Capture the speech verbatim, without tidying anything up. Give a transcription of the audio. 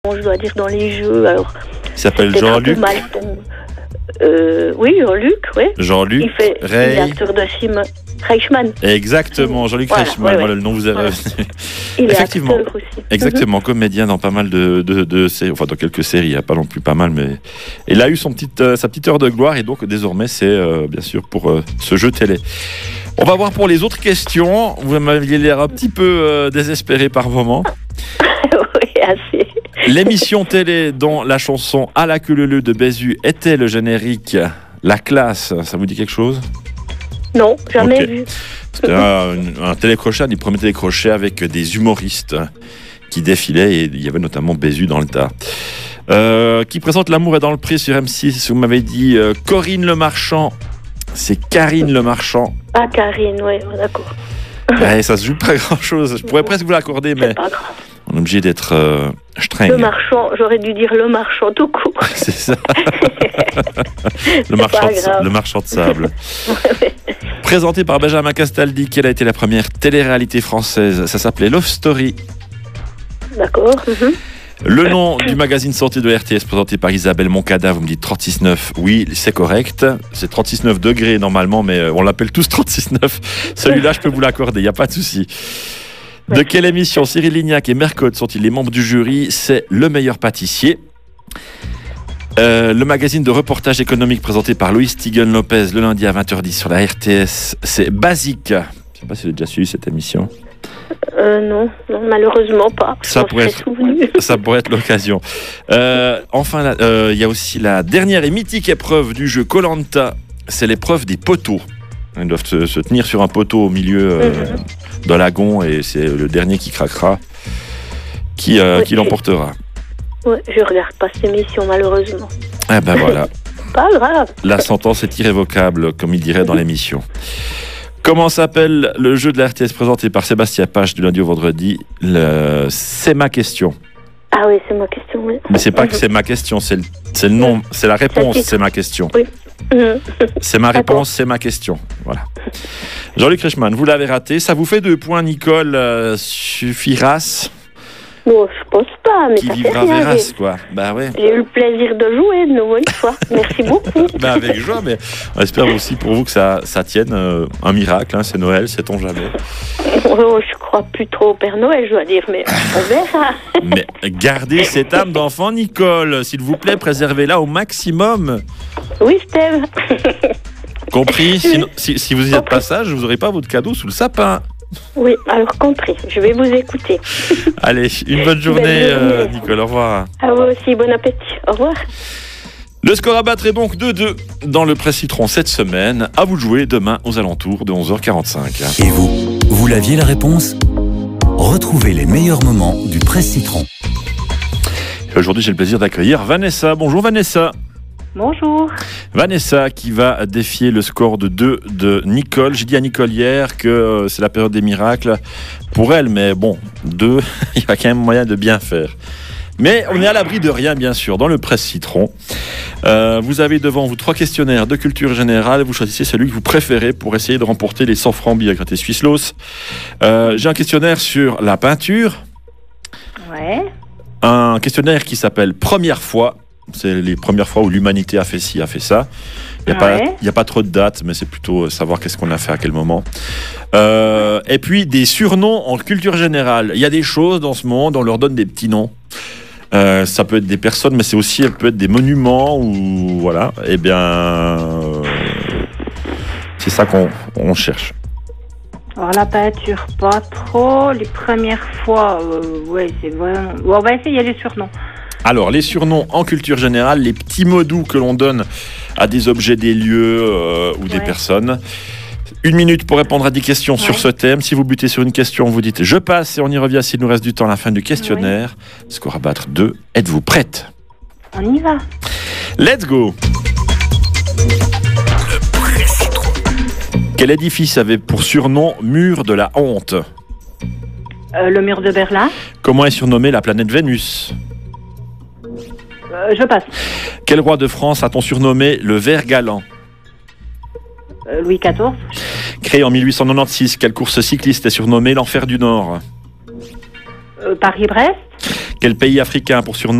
je dois dire, dans les jeux. Alors, il s'appelle Jean-Luc. Euh, oui, Jean-Luc, oui. Jean-Luc il fait Rey... il est acteur de film. Reichmann. Exactement, Jean-Luc voilà, Reichmann. Ouais, voilà, ouais. Le nom vous est revenu. Il Effectivement, est acteur aussi. Exactement, mm-hmm. Comédien dans pas mal de, de, de séries, enfin dans quelques séries, il n'y a pas non plus pas mal, mais il a eu son petite, euh, sa petite heure de gloire et donc désormais c'est euh, bien sûr pour euh, ce jeu télé. On va voir pour les autres questions. Vous m'aviez l'air un petit peu euh, désespéré par moment. Oui, assez. L'émission télé dont la chanson À la queue leu de Bézu était le générique La Classe, ça vous dit quelque chose ? Non, jamais okay. vu. C'était un, un télécrochet, un des premiers télécrochets avec des humoristes qui défilaient et il y avait notamment Bézu dans le tas. Euh, qui présente L'amour est dans le pré sur M six, vous m'avez dit euh, Corinne Le Marchand, c'est Karine Le Marchand. Ah, Karine, oui, d'accord. Ouais, ça se joue pas grand chose, je pourrais presque vous l'accorder, mais on est obligé d'être euh, streng. Le Marchand, j'aurais dû dire Le Marchand tout court. C'est ça. le, marchand de, le marchand de sable. Présenté par Benjamin Castaldi, quelle a été la première télé-réalité française ? Ça s'appelait Love Story. D'accord. Mm-hmm. Le nom du magazine sorti de R T S présenté par Isabelle Moncada, vous me dites trente-six neuf. Oui, c'est correct. C'est trente-six neuf degrés normalement, mais on l'appelle tous trente-six neuf. Celui-là, je peux vous l'accorder, il n'y a pas de souci. De quelle émission Cyril Lignac et Mercotte sont-ils les membres du jury ? C'est Le Meilleur Pâtissier. Euh, le magazine de reportage économique présenté par Loïs Tiggen-Lopez le lundi à vingt heures dix sur la R T S, c'est Basique. Je ne sais pas si vous avez déjà suivi cette émission. Euh, non, non, malheureusement pas. Ça pourrait, être, ça pourrait être l'occasion. Euh, enfin, il euh, y a aussi la dernière et mythique épreuve du jeu Koh-Lanta. C'est l'épreuve des poteaux. Ils doivent se, se tenir sur un poteau au milieu euh, mm-hmm. d'un lagon et c'est le dernier qui craquera qui, euh, oui, qui l'emportera. Oui, je regarde pas cette émission malheureusement. Eh ben voilà. Pas grave. La sentence est irrévocable, comme il dirait dans l'émission. Comment s'appelle le jeu de la R T S présenté par Sébastien Pache du lundi au vendredi ? le... C'est ma question. Ah oui, c'est ma question, oui. Mais c'est pas que c'est ma question, c'est le, c'est le nom, c'est la réponse, c'est, c'est ma question. Oui. C'est ma réponse, c'est ma question. Voilà. Jean-Luc Reichmann, vous l'avez raté. Ça vous fait deux points, Nicole euh, suffira-ce ? Bon, je pense pas, mais qui ça vivra fait rien. verras, quoi. Bah ouais. J'ai eu le plaisir de jouer de nouveau une fois. Merci beaucoup. Bah avec joie, mais on espère aussi pour vous que ça, ça tienne. Euh, un miracle, hein, c'est Noël, sait-on jamais. Oh, je crois plus trop au Père Noël, je dois dire, mais on verra. Mais gardez cette âme d'enfant, Nicole. S'il vous plaît, préservez-la au maximum. Oui, Steve. Compris. Sinon, si, si vous y êtes pas sage, vous n'aurez pas votre cadeau sous le sapin. Oui, alors compris. Je vais vous écouter. Allez, une bonne journée, bonne journée. Euh, Nicole. Au revoir. À vous aussi, bon appétit. Au revoir. Le score à battre est donc deux deux dans le Presse Citron cette semaine. À vous de jouer demain aux alentours de onze heures quarante-cinq. Et vous, vous l'aviez la réponse ? Retrouvez les meilleurs moments du Presse Citron. Et aujourd'hui, j'ai le plaisir d'accueillir Vanessa. Bonjour Vanessa. Bonjour. Vanessa qui va défier le score de deux de Nicole. J'ai dit à Nicole hier que euh, c'est la période des miracles pour elle, mais bon, deux, il y a quand même moyen de bien faire. Mais on est à l'abri de rien, bien sûr, dans le Presse Citron. Euh, vous avez devant vous trois questionnaires de culture générale. Vous choisissez celui que vous préférez pour essayer de remporter les cent francs billets gratis Swisslos. Euh, j'ai un questionnaire sur la peinture. Ouais. Un questionnaire qui s'appelle Première fois. C'est les premières fois où l'humanité a fait ci, a fait ça. Il n'y a, ouais. a pas trop de dates, mais c'est plutôt savoir qu'est-ce qu'on a fait à quel moment. Euh, et puis des surnoms en culture générale. Il y a des choses dans ce monde, on leur donne des petits noms. Euh, ça peut être des personnes, mais c'est aussi, ça peut être des monuments ou voilà. Eh bien, euh, c'est ça qu'on on cherche. Alors la peinture, pas trop. Les premières fois, euh, ouais, c'est vraiment. Bon, on va essayer les surnoms. Alors, les surnoms en culture générale, les petits mots doux que l'on donne à des objets, des lieux euh, ou ouais. des personnes. Une minute pour répondre à dix questions ouais. sur ce thème. Si vous butez sur une question, vous dites « Je passe » et on y revient s'il nous reste du temps à la fin du questionnaire. Ouais. Score à battre deux. Êtes-vous prête ? On y va. Let's go. Le Presse Citron. Quel édifice avait pour surnom « Mur de la honte » ? euh, Le mur de Berlin. Comment est surnommée la planète Vénus ? Euh, je passe. Quel roi de France a-t-on surnommé le Vert Galant ? euh, Louis quatorze. Créé en mille huit cent quatre-vingt-seize, quelle course cycliste est surnommée l'Enfer du Nord ? euh, Paris-Brest. Quel pays africain pour surnom